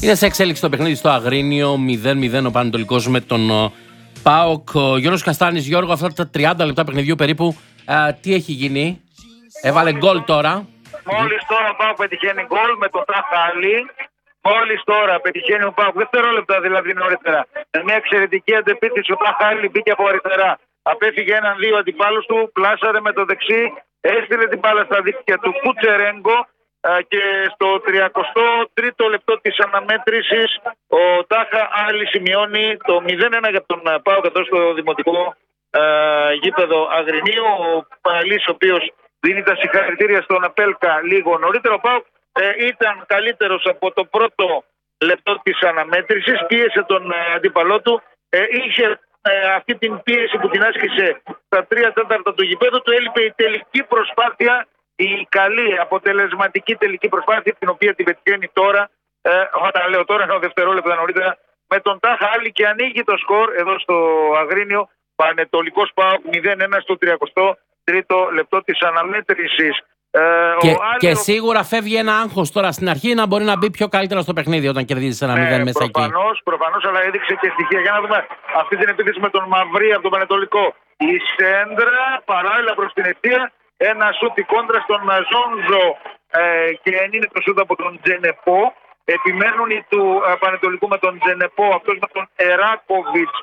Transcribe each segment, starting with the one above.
Είναι σε εξέλιξη το παιχνίδι στο Αγρίνιο, 0-0 ο Πανετολικός με τον ΠΑΟΚ. Ο Γιώργος Καστάνης, Γιώργο, αυτά τα 30 λεπτά παιχνιδιού περίπου, τι έχει γίνει? Έβαλε γκολ τώρα. Μόλις τώρα ο ΠΑΟΚ πετυχαίνει γκολ με τον Ταχάλη. Μόλις τώρα πετυχαίνει ο ΠΑΟΚ, δευτερόλεπτα δηλαδή νωρίτερα. Με μια εξαιρετική αντεπίθεση ο Ταχάλη μπήκε από αριστερά. Απέφυγε έναν-δύο αντιπάλους του, πλάσαρε με το δεξί, έστειλε την μπάλα στα δίχτυα του Κουτσερέγκο. Και στο 33ο λεπτό της αναμέτρησης ο Τάχα Άλλη σημειώνει το 0-1 για τον ΠΑΟΚ εδώ στο δημοτικό γήπεδο Αγρινίου. Ο Παλής, ο οποίος δίνει τα συγχαρητήρια στον Απέλκα λίγο νωρίτερα. Ο ΠΑΟΚ ήταν καλύτερος από το πρώτο λεπτό της αναμέτρησης, πίεσε τον αντίπαλό του, είχε αυτή την πίεση που την άσκησε στα 3/4 του γηπέδου του. Έλειπε η τελική προσπάθεια, η καλή αποτελεσματική τελική προσπάθεια, την οποία την πετυχαίνει τώρα, όταν λέω τώρα ένα δευτερόλεπτα νωρίτερα, με τον Τάχα Άλλη, και ανοίγει το σκορ εδώ στο Αγρίνιο. Πανετολικός ΠΑΟΚ 0-1 στο 33ο λεπτό της αναμέτρησης. Και σίγουρα φεύγει ένα άγχος τώρα στην αρχή να μπορεί να μπει πιο καλύτερα στο παιχνίδι όταν κερδίζεις ένα 0 μέσα εκεί. Προφανώς, αλλά έδειξε και στοιχεία. Για να δούμε αυτή την επίθεση με τον Μαυρί από τον Πανετολικό. Η σέντρα παράλληλα προς την ευθεία. Ένα σούτ, η κόντρα στον Ζόνζο και είναι το σούτ από τον Τζενεπό. Επιμένουν οι του Πανετολικού με τον Τζενεπό, αυτός με τον Εράκοβιτς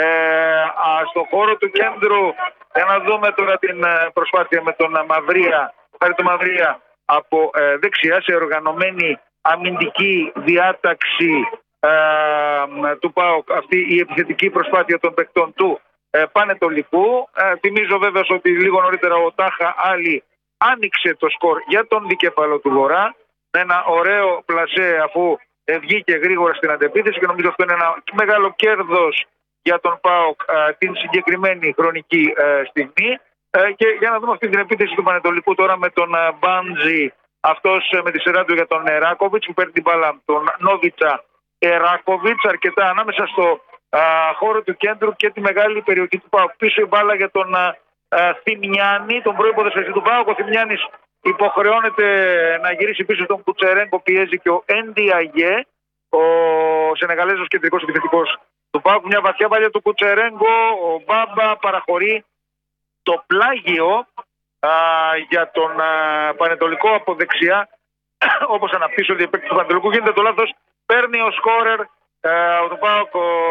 στο χώρο του κέντρου. Για να δούμε τώρα την προσπάθεια με τον Μαυρία. Το Μαυρία από δεξιά σε οργανωμένη αμυντική διάταξη του ΠΑΟΚ, αυτή η επιθετική προσπάθεια των παικτών του Πανετολικού. Θυμίζω βέβαια ότι λίγο νωρίτερα ο Τάχα Άλλη άνοιξε το σκορ για τον δικέφαλο του Βορρά με ένα ωραίο πλασέ, αφού βγήκε γρήγορα στην αντεπίθεση, και νομίζω αυτό είναι ένα μεγάλο κέρδος για τον ΠΑΟΚ την συγκεκριμένη χρονική στιγμή. Και για να δούμε αυτή την επίθεση του Πανετολικού τώρα με τον Μπάντζη, αυτός με τη σειρά του για τον Εράκοβιτς, που παίρνει την μπάλα τον Νόβιτσα Εράκοβιτς αρκετά ανάμεσα στο χώρο του κέντρου και τη μεγάλη περιοχή του ΠΑΟΚ. Πίσω η μπάλα για τον Θημιάνη, τον πρώην ποδοσφαιριστή του ΠΑΟΚ. Ο Θημιάνης υποχρεώνεται να γυρίσει πίσω στον Κουτσερέγκο, πιέζει και ο Εντιαγέ, ο Σενεγαλέζος κεντρικός επιθετικός του ΠΑΟΚ. Μια βαθιά παλιά του Κουτσερέγκο, ο Μπάμπα παραχωρεί το πλάγιο για τον Πανετολικό από δεξιά. Όπως αναπτύσσονται οι παίκτες του Πανετολικού, γίνεται το λάθος, παίρνει ο σκόρερ του ΠΑΟΚ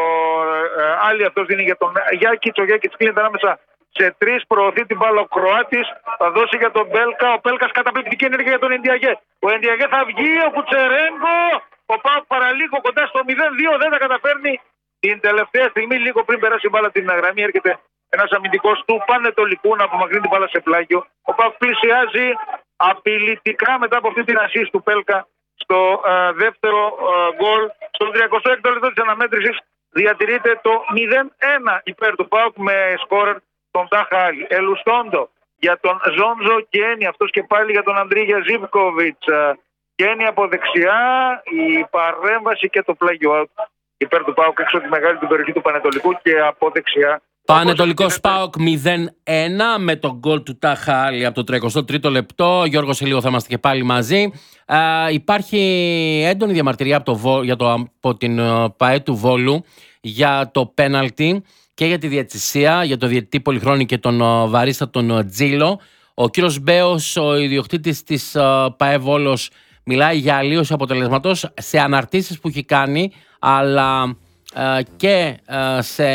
Άλλη, αυτός δίνει για τον Γιάκητς. Ο Γιάκητς κλείνεται ανάμεσα σε τρεις, προωθεί την μπάλα ο Κροάτης, θα δώσει για τον Μπέλκα. Ο Μπέλκας καταπληκτική ενέργεια για τον Εντιαγέ. Ο Εντιαγέ θα βγει, ο Κουτσερέγκο. Ο ΠΑΟΚ παραλίγο κοντά στο 0-2, δεν τα καταφέρνει. Την τελευταία στιγμή, λίγο πριν περάσει η μπάλα την γραμμή, έρχεται ένας αμυντικός του Πανετολικού να απομακρύνει την μπάλα σε πλάγιο. Ο ΠΑΟΚ πλησιάζει απειλητικά μετά από αυτή την ασίστ του Πέλκα στο δεύτερο γκολ. Στο 36ο λεπτό της αναμέτρησης διατηρείται το 0-1 υπέρ του ΠΑΟΚ με σκόρερ τον Τάχα Άλλη. Ελουστόντο για τον Ζόνζο Κένι, αυτός και πάλι για τον Ανδρίγια Ζίβκοβιτς. Κένι από δεξιά, η παρέμβαση και το πλάγιο υπέρ του ΠΑΟΚ έξω τη μεγάλη του περιοχή του Πανετολικού και από δεξιά. Πανετολικός ΠΑΟΚ 0-1 με τον γκολ του Τάχα Άλλη από το 33ο λεπτό. Γιώργο, σε λίγο θα είμαστε και πάλι μαζί. Υπάρχει έντονη διαμαρτυρία από την ΠΑΕ του Βόλου για το πέναλτι και για τη διαιτησία, για το διαιτητή Πολυχρόνη και τον βαρίστα τον Τζίλο. Ο κύριος Μπέος, ο ιδιοκτήτης της ΠΑΕ Βόλος, μιλάει για αλλίωση αποτελέσματος σε αναρτήσεις που έχει κάνει, αλλά και σε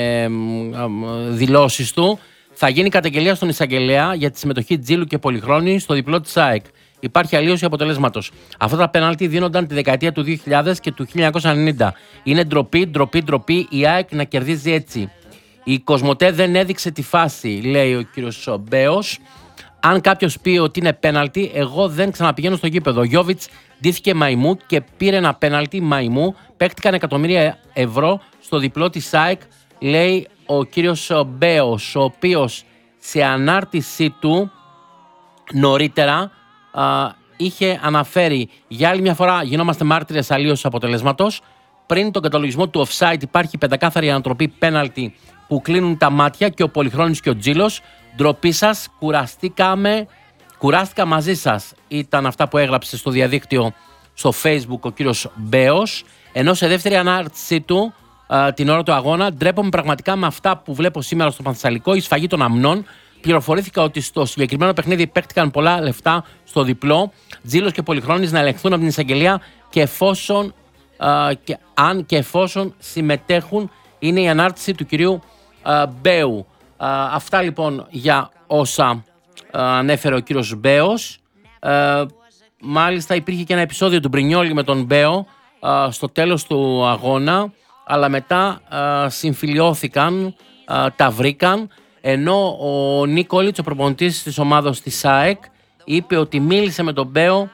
δηλώσεις του. Θα γίνει καταγγελία στον εισαγγελέα για τη συμμετοχή Τζίλου και Πολυχρόνη στο διπλό της ΑΕΚ. Υπάρχει αλλίωση αποτελέσματος. Αυτά τα πέναλτι δίνονταν τη δεκαετία του 2000 και του 1990. Είναι ντροπή η ΑΕΚ να κερδίζει έτσι. Η Κοσμοτέ δεν έδειξε τη φάση, λέει ο κύριος Μπέος. Αν κάποιος πει ότι είναι πέναλτι, εγώ δεν ξαναπηγαίνω στο γήπεδο. Ο Γιώβιτς ντύθηκε μαϊμού και πήρε ένα πέναλτι μαϊμού. Παίχτηκαν εκατομμύρια ευρώ στο διπλό της ΑΕΚ, λέει ο κύριος Μπέος, ο οποίος σε ανάρτησή του νωρίτερα είχε αναφέρει για άλλη μια φορά γινόμαστε μάρτυρες αλλίωσης αποτελέσματος. Πριν τον καταλογισμό του offside υπάρχει πεντακάθαρη ανατροπή πέναλτι που κλείνουν τα μάτια και ο Πολυχρόνης και ο Τζίλος. Ντροπή σας, κουράστηκα μαζί σας. Ήταν αυτά που έγραψε στο διαδίκτυο στο Facebook ο κύριος Μπέος, ενώ σε δεύτερη ανάρτησή του την ώρα του αγώνα, ντρέπομαι πραγματικά με αυτά που βλέπω σήμερα στο Πανθεσσαλικό, η σφαγή των αμνών. Πληροφορήθηκα ότι στο συγκεκριμένο παιχνίδι παίχτηκαν πολλά λεφτά στο διπλό. Τζίλος και Πολυχρόνης να ελεγχθούν από την εισαγγελία και εφόσον, αν και εφόσον συμμετέχουν, είναι η ανάρτηση του κυρίου Μπέου. Αυτά λοιπόν για όσα ανέφερε ο κύριος Μπέος. Μάλιστα υπήρχε και ένα επεισόδιο του Μπρινιόλη με τον Μπέο στο τέλος του αγώνα, αλλά μετά συμφιλιώθηκαν, τα βρήκαν, ενώ ο Νίκολιτς, ο προπονητής της ομάδας της ΑΕΚ, είπε ότι μίλησε με τον Μπέο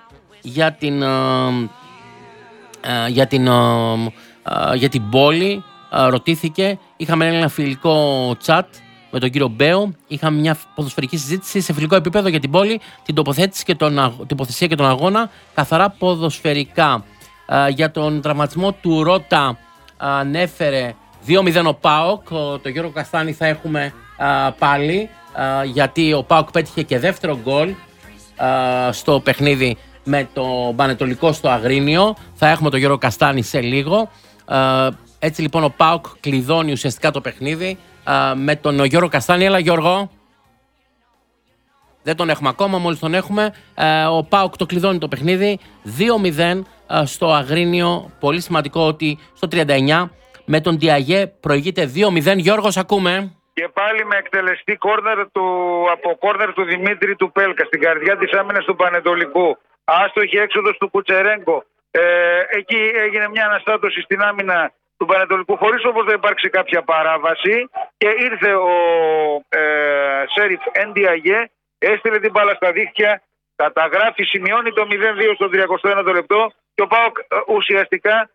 για την πόλη, ρωτήθηκε, είχαμε ένα φιλικό chat με τον κύριο Μπέο, είχαμε μια ποδοσφαιρική συζήτηση σε φιλικό επίπεδο για την πόλη, την τοποθεσία και τον αγώνα, καθαρά ποδοσφαιρικά. Για τον τραυματισμό του Ρώτα ανέφερε 2-0 ο ΠΑΟΚ, τον Γιώργο Καστάνη θα έχουμε πάλι, γιατί ο ΠΑΟΚ πέτυχε και δεύτερο γκολ στο παιχνίδι με το Πανετολικό στο Αγρίνιο. Θα έχουμε τον Γιώργο Καστάνη σε λίγο. Έτσι λοιπόν ο ΠΑΟΚ κλειδώνει ουσιαστικά το παιχνίδι με τον Γιώργο Καστάνη. Έλα Γιώργο. Δεν τον έχουμε ακόμα, μόλις τον έχουμε. Ο ΠΑΟΚ το κλειδώνει το παιχνίδι 2-0 στο Αγρίνιο. Πολύ σημαντικό ότι στο 39 με τον Διαγέ προηγείται 2-0. Γιώργος, ακούμε. Και πάλι με εκτελεστή από κόρνερ του Δημήτρη του Πέλκα στην καρδιά της άμυνας του Πανετολικού. Άστοχη έξοδος του Κουτσερέγκο. Εκεί έγινε μια αναστάτωση στην άμυνα του Πανετολικού, χωρίς όμως να υπάρξει κάποια παράβαση, και ήρθε ο Σέριφ Εντιαγέ, έστειλε την μπάλα στα δίχτυα, καταγράφει, σημειώνει το 0-2 στο 31ο λεπτό και ο ΠΑΟΚ ουσιαστικά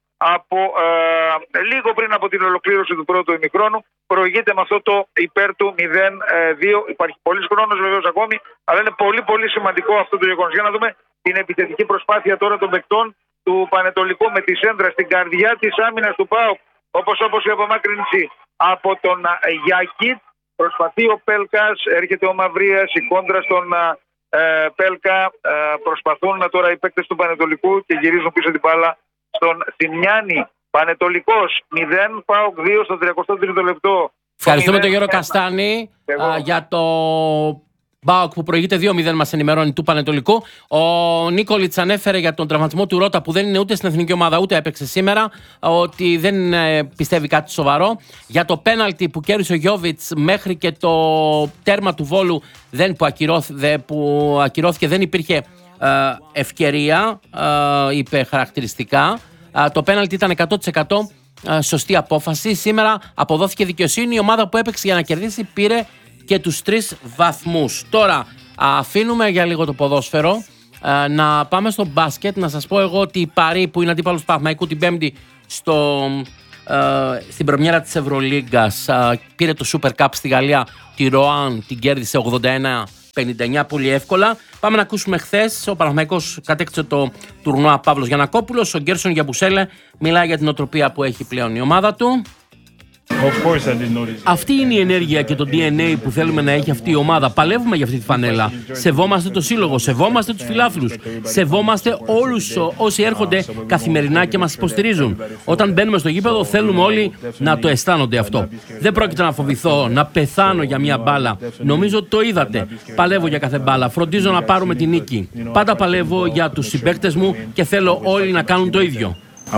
λίγο πριν από την ολοκλήρωση του πρώτου ημιχρόνου προηγείται με αυτό το υπέρ του 0-2. Υπάρχει πολύς χρόνος βεβαίως ακόμη, αλλά είναι πολύ πολύ σημαντικό αυτό το γεγονός. Για να δούμε την επιθετική προσπάθεια τώρα των παικτών του Πανετολικού με τη σέντρα στην καρδιά της άμυνας του ΠΑΟΚ, όπως η απομάκρυνση από τον Γιακίτ. Προσπαθεί ο Πέλκας, έρχεται ο Μαυρίας, η κόντρα στον Πέλκα. Προσπαθούν τώρα οι παίκτες του Πανετολικού και γυρίζουν πίσω την μπάλα στον Θημιάνη. Πανετολικός 0, ΠΑΟΚ 2 στο 33ο λεπτό. Ευχαριστούμε τον Γιώργο Καστάνη για το ΠΑΟΚ που προηγείται 2-0, μας ενημερώνει, του Πανετολικού. Ο Νίκολιτς ανέφερε για τον τραυματισμό του Ρώτα, που δεν είναι ούτε στην εθνική ομάδα ούτε έπαιξε σήμερα, ότι δεν πιστεύει κάτι σοβαρό. Για το πέναλτι που κέρδισε ο Γιόβιτς μέχρι και το τέρμα του Βόλου που ακυρώθηκε, δεν υπήρχε ευκαιρία, είπε χαρακτηριστικά. Το πέναλτι ήταν 100% σωστή απόφαση. Σήμερα αποδόθηκε δικαιοσύνη. Η ομάδα που έπαιξε για να κερδίσει πήρε και τους 3 βαθμούς. Τώρα αφήνουμε για λίγο το ποδόσφαιρο, να πάμε στο μπάσκετ. Να σας πω εγώ ότι η Παρί, που είναι αντίπαλος του Παναθηναϊκού την Πέμπτη στην πρεμιέρα της Ευρωλίγκας, πήρε το Super Cup στη Γαλλία, τη Ροάν την κέρδισε 81-59 πολύ εύκολα. Πάμε να ακούσουμε χθες. Ο Παναθηναϊκός κατέκτησε το τουρνουά Παύλος Γιαννακόπουλος. Ο Γκέρσον Γιαμπουσέλε μιλάει για την οτροπία που έχει πλέον η ομάδα του. Αυτή είναι η ενέργεια και το DNA που θέλουμε να έχει αυτή η ομάδα. Παλεύουμε για αυτή τη φανέλα. Σεβόμαστε το σύλλογο, σεβόμαστε τους φιλάθλους, σεβόμαστε όλους όσοι έρχονται καθημερινά και μας υποστηρίζουν. Όταν μπαίνουμε στο γήπεδο, θέλουμε όλοι να το αισθάνονται αυτό. Δεν πρόκειται να φοβηθώ, να πεθάνω για μια μπάλα. Νομίζω το είδατε. Παλεύω για κάθε μπάλα. Φροντίζω να πάρουμε τη νίκη. Πάντα παλεύω για τους συμπαίκτες μου και θέλω όλοι να κάνουν το ίδιο.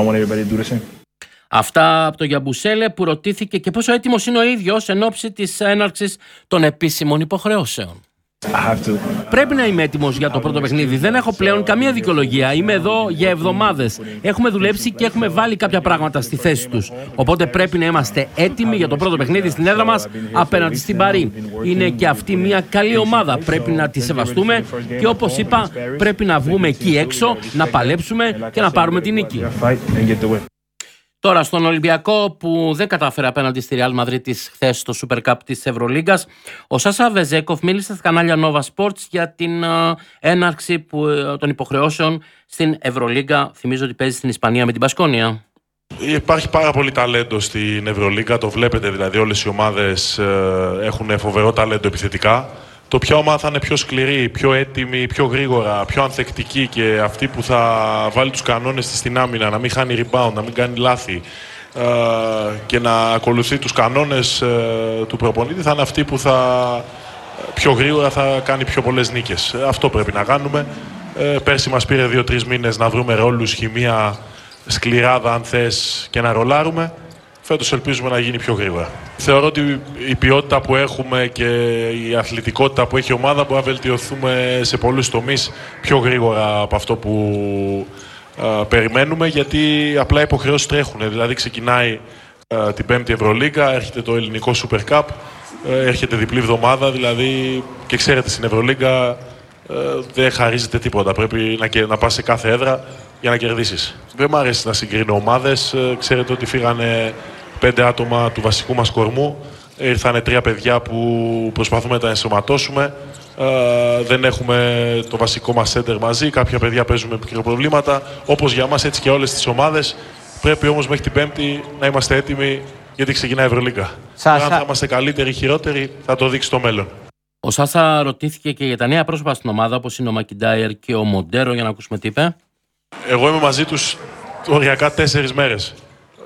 Αυτά από τον Γιαμπουσέλε, που ρωτήθηκε και πόσο έτοιμος είναι ο ίδιος εν ώψη της έναρξης των επίσημων υποχρεώσεων. Πρέπει να είμαι έτοιμος για το πρώτο παιχνίδι. Δεν έχω πλέον καμία δικαιολογία. Είμαι εδώ για εβδομάδες. Έχουμε δουλέψει και έχουμε βάλει κάποια πράγματα στη θέση τους. Οπότε πρέπει να είμαστε έτοιμοι για το πρώτο παιχνίδι στην έδρα μας απέναντι στην Παρί. Είναι και αυτή μια καλή ομάδα. Πρέπει να τη σεβαστούμε και, όπως είπα, πρέπει να βγούμε εκεί έξω, να παλέψουμε και να πάρουμε τη νίκη. Τώρα στον Ολυμπιακό, που δεν κατάφερε απέναντι στη Real Madrid χθες στο Super Cup της Ευρωλίγκας, ο Σάσα Βεζέκοφ μίλησε στα κανάλια Nova Sports για την έναρξη των υποχρεώσεων στην Ευρωλίγκα. Θυμίζω ότι παίζει στην Ισπανία με την Μπασκόνια. Υπάρχει πάρα πολύ ταλέντο στην Ευρωλίγκα, το βλέπετε δηλαδή, όλες οι ομάδες έχουν φοβερό ταλέντο επιθετικά. το ποια ομάδα θα είναι πιο σκληρή, πιο έτοιμη, πιο γρήγορα, πιο ανθεκτική και αυτή που θα βάλει τους κανόνες της στην άμυνα, να μην χάνει rebound, να μην κάνει λάθη και να ακολουθεί τους κανόνες του προπονητή, θα είναι αυτή που πιο γρήγορα θα κάνει πιο πολλές νίκες. Αυτό πρέπει να κάνουμε. Πέρσι μας πήρε 2-3 μήνες να βρούμε ρόλους, χημεία, σκληράδα αν θες και να ρολάρουμε. Φέτος ελπίζουμε να γίνει πιο γρήγορα. Θεωρώ ότι η ποιότητα που έχουμε και η αθλητικότητα που έχει η ομάδα μπορεί να βελτιωθούμε σε πολλούς τομείς πιο γρήγορα από αυτό που περιμένουμε, γιατί απλά οι υποχρεώσεις τρέχουν. Δηλαδή ξεκινάει την 5η Ευρωλίγκα, έρχεται το ελληνικό Super Cup, έρχεται διπλή εβδομάδα, δηλαδή και ξέρετε στην Ευρωλίγκα δεν χαρίζεται τίποτα. Πρέπει να πας σε κάθε έδρα για να κερδίσεις. Δεν μου αρέσει να συγκρίνω ομάδες. Ξέρετε ότι φύγανε 5 άτομα του βασικού μας κορμού. Ήρθανε 3 παιδιά που προσπαθούμε να τα ενσωματώσουμε. Δεν έχουμε το βασικό μας center μαζί. Κάποια παιδιά παίζουν με μικροπροβλήματα. Όπως για μας, έτσι και όλες τις ομάδες. Πρέπει όμως μέχρι την Πέμπτη να είμαστε έτοιμοι, γιατί ξεκινάει η Ευρωλίγκα. Αν θα είμαστε καλύτεροι ή χειρότεροι, θα το δείξει το μέλλον. Ο Σάσα ρωτήθηκε και για τα νέα πρόσωπα στην ομάδα, όπως είναι ο Μακιντάιερ και ο Μοντέρο, για να ακούσουμε τι είπε. Εγώ είμαι μαζί τους οριακά 4 μέρες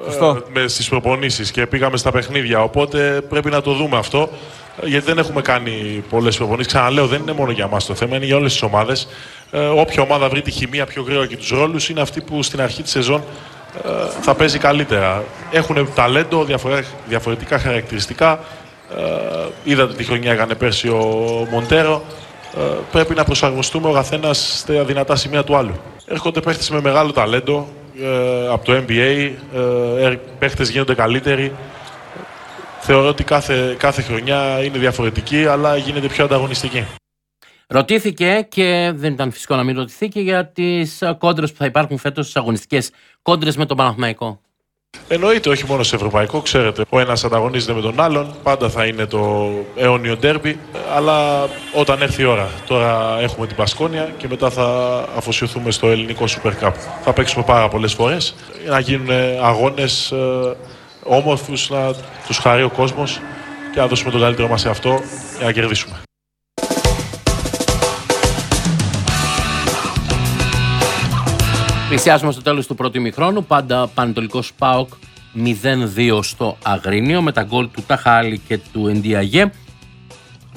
στις προπονήσεις και πήγαμε στα παιχνίδια. Οπότε πρέπει να το δούμε αυτό, γιατί δεν έχουμε κάνει πολλές προπονήσεις. Ξαναλέω, δεν είναι μόνο για μας το θέμα, είναι για όλες τις ομάδες. Όποια ομάδα βρει τη χημεία πιο γρήγορα και τους ρόλους, είναι αυτή που στην αρχή της σεζόν θα παίζει καλύτερα. Έχουν ταλέντο, διαφορετικά χαρακτηριστικά. Είδατε τι χρονιά έκανε πέρσι ο Μοντέρο. Πρέπει να προσαρμοστούμε ο καθένας στα δυνατά σημεία του άλλου. Έρχονται παίχτες με μεγάλο ταλέντο από το NBA, παίχτες γίνονται καλύτεροι. Θεωρώ ότι κάθε χρονιά είναι διαφορετική, αλλά γίνεται πιο ανταγωνιστική. Ρωτήθηκε, και δεν ήταν φυσικό να μην ρωτηθεί, και για τις κόντρες που θα υπάρχουν φέτος στις αγωνιστικές κόντρες με τον Παναθηναϊκό. Εννοείται, όχι μόνο σε ευρωπαϊκό, ξέρετε. Ο ένας ανταγωνίζεται με τον άλλον, πάντα θα είναι το αιώνιο ντέρμπι, αλλά όταν έρθει η ώρα. Τώρα έχουμε την Μπασκόνια και μετά θα αφοσιωθούμε στο ελληνικό Super Cup. Θα παίξουμε πάρα πολλές φορές για να γίνουν αγώνες όμορφους, να τους χαρεί ο κόσμος και να δώσουμε τον καλύτερο μας σε αυτό για να κερδίσουμε. Πλησιάζουμε στο τέλος του πρώτου ημιχρόνου. Πάντα Πανετολικός ΠΑΟΚ 0-2 στο Αγρίνιο, με τα γκολ του Ταχάλη και του Εντιαγέ.